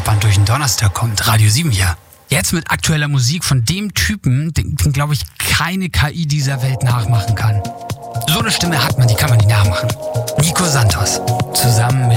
entspannt durch den Donnerstag kommt. Radio 7 hier. Jetzt mit aktueller Musik von dem Typen, den glaube ich keine KI dieser Welt nachmachen kann. So eine Stimme hat man, die kann man nicht nachmachen. Nico Santos. Zusammen mit